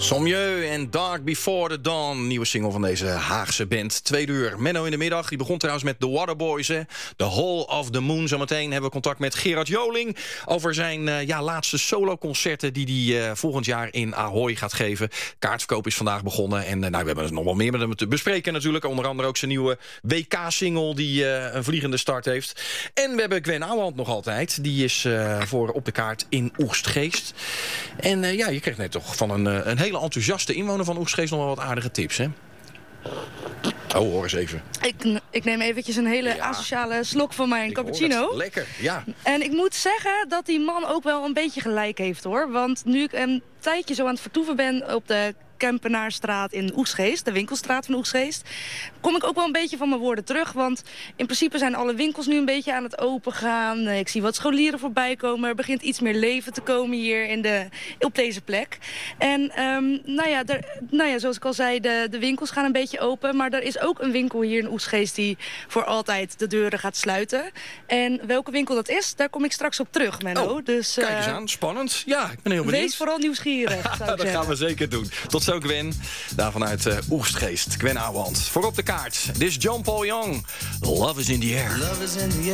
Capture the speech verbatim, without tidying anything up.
Sommieu en Dark Before the Dawn, nieuwe single van deze Haagse band. Tweede uur, Menno in de middag. Die begon trouwens met The Waterboys, hè. The Hall of the Moon. Zometeen hebben we contact met Gerard Joling over zijn uh, ja, laatste soloconcerten die hij uh, volgend jaar in Ahoy gaat geven. Kaartverkoop is vandaag begonnen en uh, nou, we hebben nog wel meer met hem te bespreken natuurlijk. Onder andere ook zijn nieuwe W K-single die uh, een vliegende start heeft. En we hebben Gwen Ouwehand nog altijd. Die is uh, voor op de kaart in Oegstgeest. En uh, ja, je kreeg net toch van een, uh, een hele enthousiaste inwoner van Oegstgeest nog wel wat aardige tips, hè? Oh, hoor eens even. Ik, ik neem eventjes een hele ja. asociale slok van mijn ik cappuccino. Lekker, ja. En ik moet zeggen dat die man ook wel een beetje gelijk heeft, hoor. Want nu ik een tijdje zo aan het vertoeven ben op de Kempenaarstraat in Oegstgeest, de winkelstraat van Oegstgeest, kom ik ook wel een beetje van mijn woorden terug. Want in principe zijn alle winkels nu een beetje aan het opengaan. Ik zie wat scholieren voorbij komen. Er begint iets meer leven te komen hier in de, op deze plek. En um, nou, ja, er, nou ja, zoals ik al zei, de, de winkels gaan een beetje open. Maar er is ook een winkel hier in Oegstgeest die voor altijd de deuren gaat sluiten. En welke winkel dat is, daar kom ik straks op terug, Menno. Oh, dus, kijk eens uh, aan, spannend. Ja, ik ben heel benieuwd. Wees vooral nieuwsgierig, zou ik Dat zeggen. gaan we zeker doen. Tot zo, Gwen. Daar vanuit uh, Oegstgeest. Gwen Ouwehand. Voor op de kaart. Dit is John Paul Young. Love is in the air. Love is in the air.